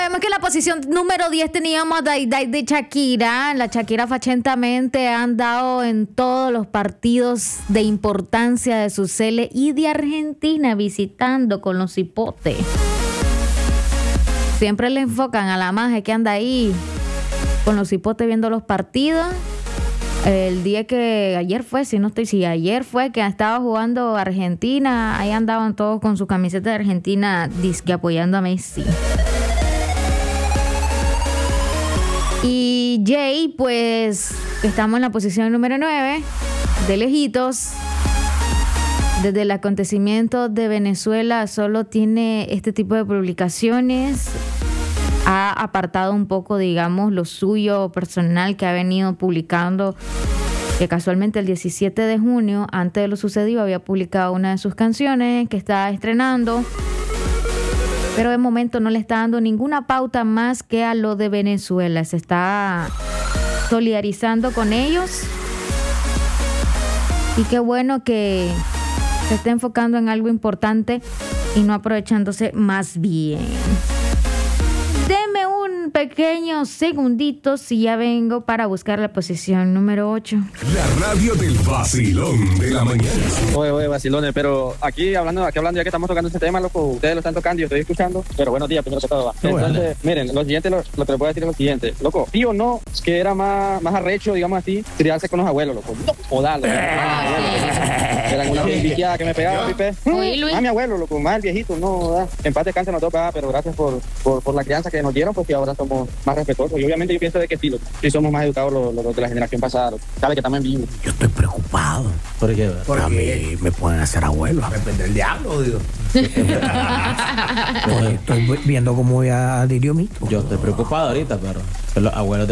sabemos que en la posición número 10 teníamos a Day Day de Shakira. La Shakira fachentamente ha andado en todos los partidos de importancia de su cele y de Argentina visitando con los hipotes. Siempre le enfocan a la maje que anda ahí con los hipotes viendo los partidos. El día que ayer fue que estaba jugando Argentina, ahí andaban todos con su camiseta de Argentina disque apoyando a Messi. Y Jay, pues estamos en la posición número 9, de lejitos. Desde el acontecimiento de Venezuela solo tiene este tipo de publicaciones. Ha apartado un poco, digamos, lo suyo personal que ha venido publicando, que casualmente el 17 de junio, antes de lo sucedido, había publicado una de sus canciones que está estrenando, pero de momento no le está dando ninguna pauta más que a lo de Venezuela. Se está solidarizando con ellos y qué bueno que se esté enfocando en algo importante y no aprovechándose más bien. Deme un pequeño segundito si ya vengo para buscar la posición número 8. La radio del vacilón de la mañana. Oye, vacilones, pero aquí hablando ya que estamos tocando este tema, loco, ustedes lo están tocando y yo estoy escuchando, pero buenos días, primero que todo. Entonces, miren, lo siguiente, lo que les voy a decir es lo siguiente, loco, sí o no, que era más arrecho, digamos así, criarse con los abuelos, loco, no, jodarlo. Eran una biquiada que me pegaba, Pipe. Mi abuelo, loco, más el viejito, no, ¿verdad? En paz descanse nos toca, pero gracias por la crianza que nos dieron, porque ahora somos más respetuosos. Y obviamente yo pienso de que sí somos más educados los de la generación pasada, loco. Sabe que estamos en vivo. Yo estoy preocupado. ¿Por qué? Porque a mí me pueden hacer abuelo. Depende del diablo, digo. Estoy viendo cómo voy a adherir mismo. Yo estoy preocupado ahorita, pero los abuelos